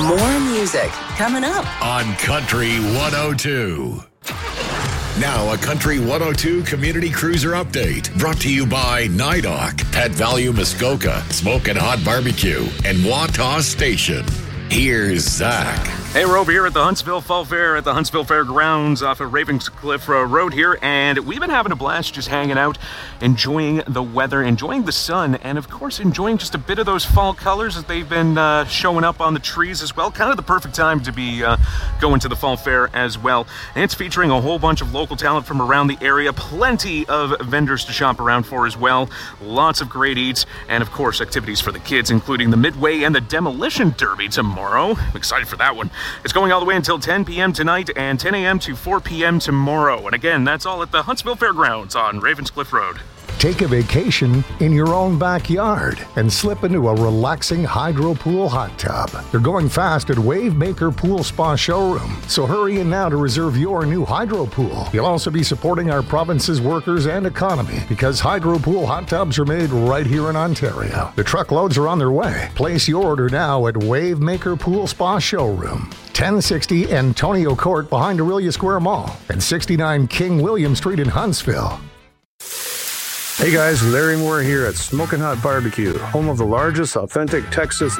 More music coming up on Country 102. Now, a Country 102 Community Cruiser update brought to you by NIDOC, Pet Value Muskoka, Smokin' Hot Barbecue, and Wataw Station. Here's Zach. Hey, we're over here at the Huntsville Fall Fair at the Huntsville Fairgrounds off of Ravenscliff Road here, and we've been having a blast just hanging out, enjoying the weather, enjoying the sun, and of course enjoying just a bit of those fall colors as they've been showing up on the trees as well. Kind of the perfect time to be going to the Fall Fair as well. And it's featuring a whole bunch of local talent from around the area, plenty of vendors to shop around for as well, lots of great eats, and of course activities for the kids, including the Midway and the Demolition Derby tomorrow. I'm excited for that one. It's going all the way until 10 p.m. tonight and 10 a.m. to 4 p.m. tomorrow. And again, that's all at the Huntsville Fairgrounds on Ravenscliff Road. Take a vacation in your own backyard and slip into a relaxing hydro pool hot tub. They're going fast at Wavemaker Pool Spa Showroom, so hurry in now to reserve your new hydro pool. You'll also be supporting our province's workers and economy because hydro pool hot tubs are made right here in Ontario. The truckloads are on their way. Place your order now at Wavemaker Pool Spa Showroom, 1060 Antonio Court behind Aurelia Square Mall, and 69 King William Street in Huntsville. Hey guys, Larry Moore here at Smokin' Hot Barbecue, home of the largest authentic Texas